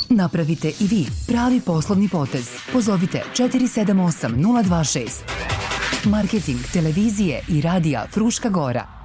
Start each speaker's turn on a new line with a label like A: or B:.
A: Napravite i vi pravi poslovni potez. Pozovite 478 026. Marketing televizije i radija Fruška Gora.